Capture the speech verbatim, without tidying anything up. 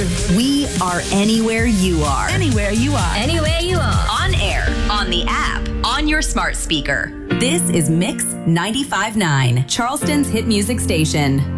We are anywhere you are. Anywhere you are. Anywhere you are. On air, on the app, on your smart speaker. This is Mix ninety-five point nine, Charleston's hit music station.